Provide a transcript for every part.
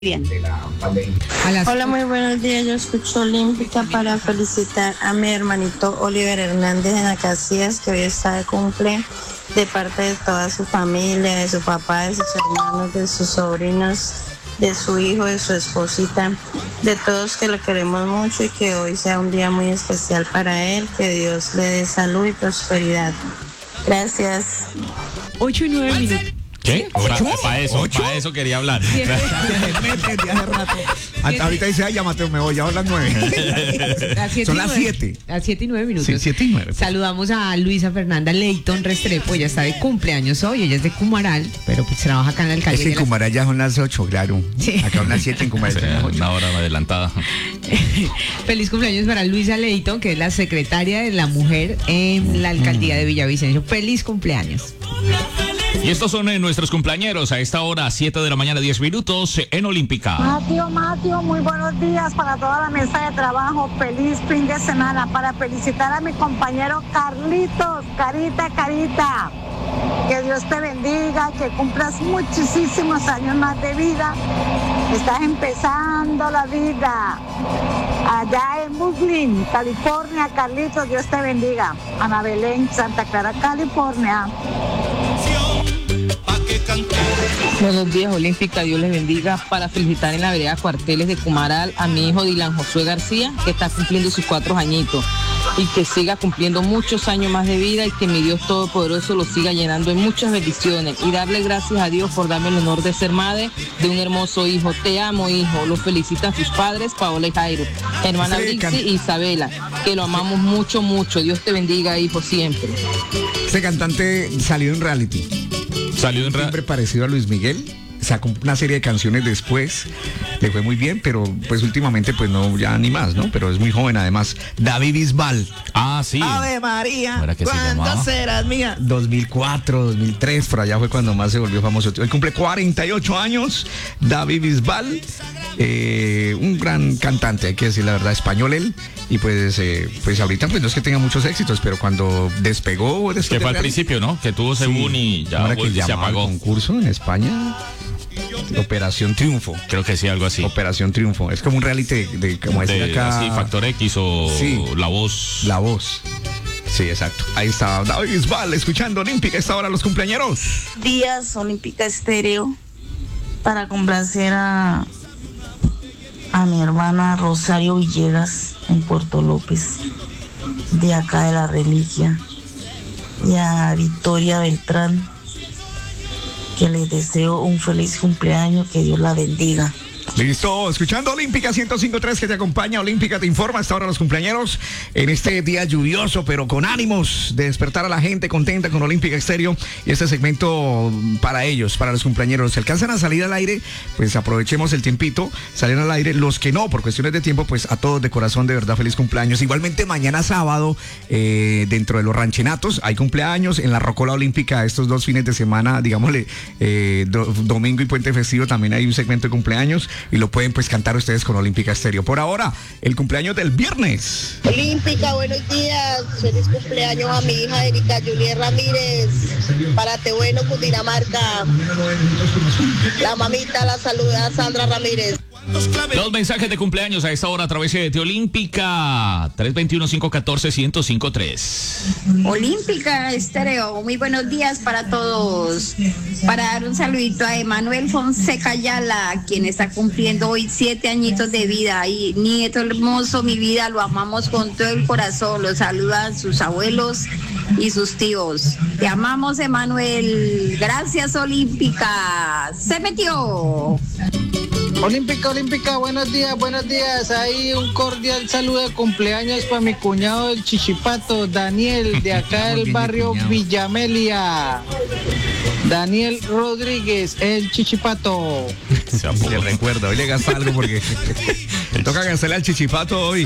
Bien. Hola, muy buenos días. Yo escucho Olímpica para felicitar a mi hermanito Oliver Hernández en Acacias, que hoy está de cumple, de parte de toda su familia, de su papá, de sus hermanos, de sus sobrinos, de su hijo, de su esposita, de todos que lo queremos mucho y que hoy sea un día muy especial para él. Que Dios le dé salud y prosperidad. Gracias. 8 y 9 minutos. ¿Qué? Para eso quería hablar. Ahorita dice, ay, ya Mateo, me voy, ya son las 9. Son las 7. Las 7 y 9 minutos. Sí, 7 y 9. Saludamos a Luisa Fernanda Leighton Restrepo, ella está de cumpleaños hoy, ella es de Cumaral, pero pues trabaja acá en la alcaldía. Es que en Cumaral ya son las 8, claro. Sí. Acá son las 7 en Cumaral. Sí, una hora adelantada. Feliz cumpleaños para Luisa Leighton, que es la secretaria de la mujer en la alcaldía de Villavicencio. Feliz cumpleaños. Y estos son nuestros cumpleañeros a esta hora, 7 de la mañana, 10 minutos en Olímpica. Mateo, muy buenos días para toda la mesa de trabajo. Feliz fin de semana para felicitar a mi compañero Carlitos, Carita. Que Dios te bendiga, que cumplas muchísimos años más de vida. Estás empezando la vida allá en Brooklyn, California. Carlitos, Dios te bendiga. Ana Belén, Santa Clara, California. Buenos días, Olímpica, Dios les bendiga. Para felicitar en la vereda Cuarteles de Cumaral a mi hijo Dylan Josué García, que está cumpliendo sus 4 añitos, y que siga cumpliendo muchos años más de vida y que mi Dios Todopoderoso lo siga llenando en muchas bendiciones, y darle gracias a Dios por darme el honor de ser madre de un hermoso hijo. Te amo, hijo. Lo felicitan sus padres, Paola y Jairo, hermana Dixie y Isabela, que lo amamos mucho. Dios te bendiga, hijo, siempre. Este cantante salió en reality. Siempre parecido a Luis Miguel. Sacó una serie de canciones después, le fue muy bien, pero pues últimamente pues no, ya ni más, ¿no? Pero es muy joven además. David Bisbal. Ah, sí. Ave María, ¿cuándo serás mía? 2004, 2003, por allá fue cuando más se volvió famoso. Hoy cumple 48 años, David Bisbal, un gran cantante, hay que decir la verdad, español él. Y pues ahorita pues no es que tenga muchos éxitos, pero cuando despegó... Que fue al principio, ¿no? Que tuvo ese boom y ya se apagó. Concurso en España... Operación Triunfo. Creo que sí, algo así. Operación Triunfo. Es como un reality de como decir acá. Sí, Factor X o sí, La Voz. La Voz. Sí, exacto. Ahí está David Bisbal escuchando Olímpica. Esta hora los cumpleañeros. Días Olímpica Estéreo para complacer a mi hermana Rosario Villegas en Puerto López, de acá de La Reliquia, y a Victoria Beltrán, que les deseo un feliz cumpleaños, que Dios la bendiga. Listo, escuchando Olímpica 105.3 que te acompaña. Olímpica te informa hasta ahora los cumpleañeros en este día lluvioso, pero con ánimos de despertar a la gente contenta con Olímpica Estéreo y este segmento para ellos, para los cumpleañeros. Si alcanzan a salir al aire, pues aprovechemos el tiempito, salen al aire. Los que no, por cuestiones de tiempo, pues a todos de corazón, de verdad, feliz cumpleaños. Igualmente mañana sábado, dentro de los ranchenatos, hay cumpleaños en la Rocola Olímpica. Estos 2 fines de semana, digámosle, domingo y puente festivo, también hay un segmento de cumpleaños. Y lo pueden pues cantar ustedes con Olímpica Estéreo. Por ahora, el cumpleaños del viernes. Olímpica, buenos días. Feliz cumpleaños a mi hija Erika Juliet Ramírez. Para Tebueno, Cundinamarca. La mamita la saluda Sandra Ramírez. Los mensajes de cumpleaños a esta hora a través de Olímpica 321-514-1053. Olímpica Estéreo, muy buenos días para todos. Para dar un saludito a Emanuel Fonseca Ayala, quien está cumpliendo hoy 7 añitos de vida. Y nieto hermoso, mi vida, lo amamos con todo el corazón. Lo saludan sus abuelos y sus tíos. Te amamos, Emanuel. Gracias, Olímpica. Se metió. Olímpica, buenos días. Ahí un cordial saludo de cumpleaños para mi cuñado el Chichipato, Daniel, de acá del barrio Villamelia. Daniel Rodríguez, el Chichipato. Se recuerda, hoy le gasta algo porque toca gastarle al Chichipato hoy.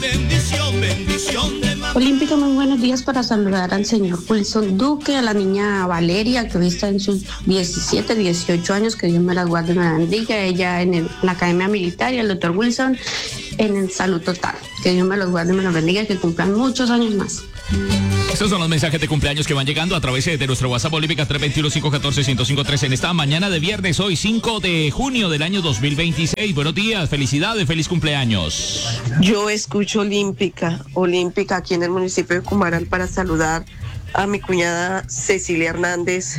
Olímpica, muy buenos días para saludar al señor Wilson Duque, a la niña Valeria, que hoy está en sus 17, 18 años, que Dios me la guarde y me la bendiga. Ella en la Academia Militar, y al doctor Wilson en el Salud Total. Que Dios me los guarde y me los bendiga, que cumplan muchos años más. Estos son los mensajes de cumpleaños que van llegando a través de nuestro WhatsApp Olímpica 321-514-1053 en esta mañana de viernes, hoy 5 de junio del año 2026. Buenos días, felicidades, feliz cumpleaños. Yo escucho Olímpica aquí en el municipio de Cumaral para saludar a mi cuñada Cecilia Hernández,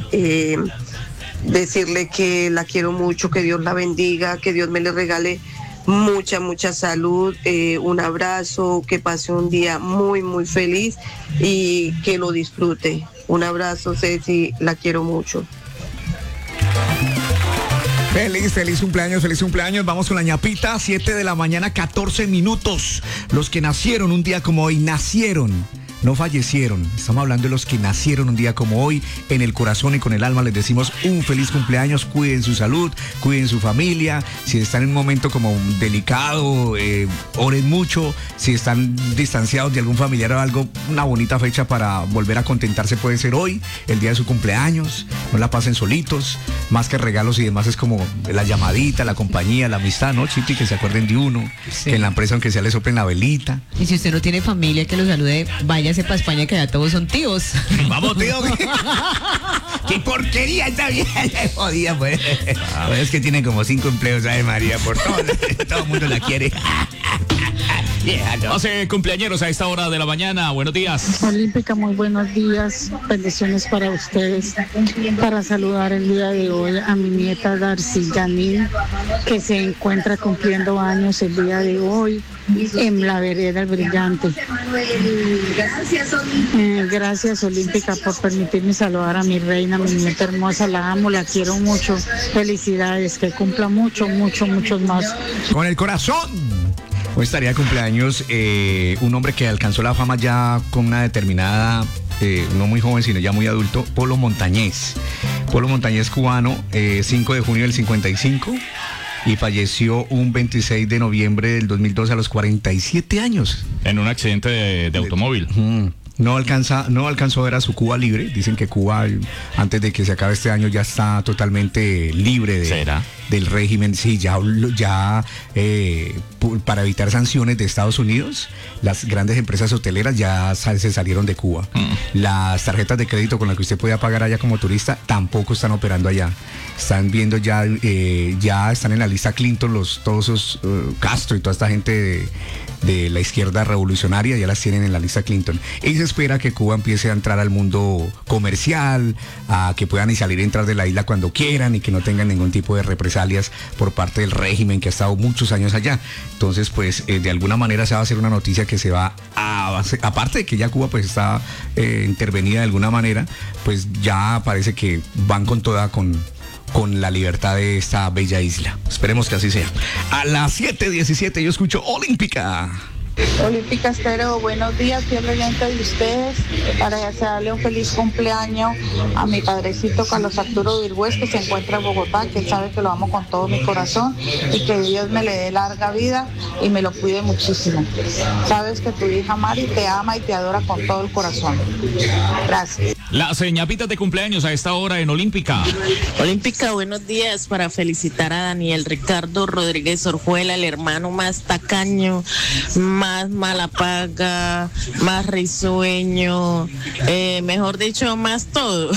decirle que la quiero mucho, que Dios la bendiga, que Dios me le regale mucha salud, un abrazo, que pase un día muy feliz y que lo disfrute. Un abrazo, Ceci, la quiero mucho. Feliz cumpleaños. Vamos con la ñapita, 7 de la mañana, 14 minutos. Los que nacieron un día como hoy, no fallecieron. Estamos hablando de los que nacieron un día como hoy. En el corazón y con el alma les decimos un feliz cumpleaños. Cuiden su salud, cuiden su familia. Si están en un momento como delicado, oren mucho. Si están distanciados de algún familiar o algo, una bonita fecha para volver a contentarse puede ser hoy, el día de su cumpleaños. No la pasen solitos. Más que regalos y demás es como la llamadita, la compañía, la amistad, ¿no, Chiti? Que se acuerden de uno. Sí. Que en la empresa aunque sea le soplen la velita. Y si usted no tiene familia que lo salude, váyase para España, que ya todos son tíos. Vamos, tío. ¡Qué porquería esta vieja! Jodida, pues. Pues es que tiene como 5 empleos, ¿sabes, María? Por todo el mundo la quiere. Hace cumpleañeros a esta hora de la mañana. Buenos días. Olímpica, muy buenos días. Bendiciones para ustedes. Para saludar el día de hoy a mi nieta Darcy Janine, que se encuentra cumpliendo años el día de hoy en la vereda El Brillante. Gracias, Olímpica, por permitirme saludar a mi reina, mi nieta hermosa. La amo, la quiero mucho. Felicidades, que cumpla muchos más. Con el corazón. Hoy estaría de cumpleaños un hombre que alcanzó la fama ya con una determinada, no muy joven, sino ya muy adulto, Polo Montañez. Polo Montañez, cubano, 5 de junio del 55, y falleció un 26 de noviembre del 2012 a los 47 años. En un accidente de automóvil. No alcanzó a ver a su Cuba libre. Dicen que Cuba, antes de que se acabe este año, ya está totalmente libre del régimen. Sí, para evitar sanciones de Estados Unidos, las grandes empresas hoteleras ya se salieron de Cuba. Las tarjetas de crédito con las que usted podía pagar allá como turista tampoco están operando allá. Están viendo ya están en la lista Clinton, todos esos Castro y toda esta gente de la izquierda revolucionaria, ya las tienen en la lista Clinton. Y se espera que Cuba empiece a entrar al mundo comercial, a que puedan salir y entrar de la isla cuando quieran y que no tengan ningún tipo de represalias por parte del régimen que ha estado muchos años allá. Entonces, pues, de alguna manera se va a hacer una noticia que se va aparte de que ya Cuba pues está intervenida de alguna manera, pues ya parece que van con toda con la libertad de esta bella isla. Esperemos que así sea. A las 7:17 yo escucho Olímpica. Olímpica Estéreo, buenos días, fiel oyente de ustedes, para desearle un feliz cumpleaños a mi padrecito Carlos Arturo Virgüez, que se encuentra en Bogotá, que sabe que lo amo con todo mi corazón y que Dios me le dé larga vida y me lo cuide muchísimo. Sabes que tu hija Mari te ama y te adora con todo el corazón. Gracias. Las ñapitas de cumpleaños a esta hora en Olímpica. Olímpica, buenos días, para felicitar a Daniel Ricardo Rodríguez Orjuela, el hermano más tacaño, más mala paga, más risueño, mejor dicho, más todo.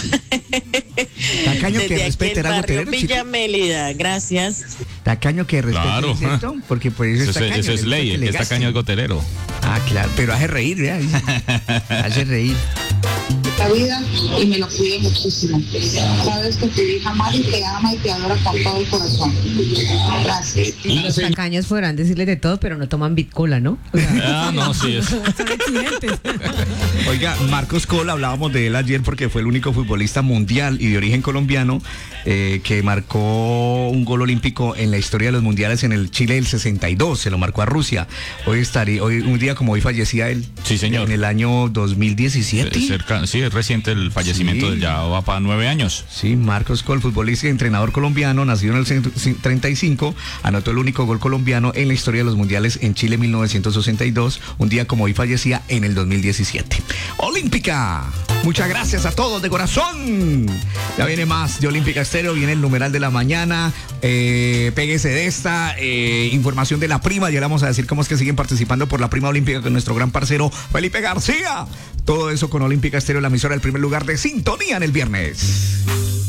Tacaño desde que respete el barrio Villa Mélida, gracias. Tacaño que respete, claro, ¿cierto? Porque pues eso es ley, el que es tacaño es goterero. Ah, claro, pero hace reír, ¿ya? Hace reír. La vida y me lo cuide muchísimo. Sabes que tu hija Mari te ama y te adora con todo el corazón. Gracias. Los tacaños podrán decirle de todo, pero no toman bitcola, ¿no? O sea, no, sí es. Son exigentes. Oiga, Marcos Coll, hablábamos de él ayer porque fue el único futbolista mundial y de origen colombiano que marcó un gol olímpico en la historia de los mundiales en el Chile del 62, se lo marcó a Rusia. Hoy un día como hoy fallecía él. Sí, señor. En el año 2017. Sí, es reciente el fallecimiento, ya va para 9 años. Sí, Marcos Coll, futbolista y entrenador colombiano, nacido en el 35, anotó el único gol colombiano en la historia de los mundiales en Chile 1962, un día como hoy fallecía en el 2017. Olímpica. Muchas gracias a todos de corazón. Ya viene más de Olímpica Estéreo, viene el numeral de la mañana. Péguese de esta información de la prima. Ya le vamos a decir cómo es que siguen participando por la prima olímpica con nuestro gran parcero Felipe García. Todo eso con Olímpica Estéreo, la emisora del primer lugar de sintonía en el viernes.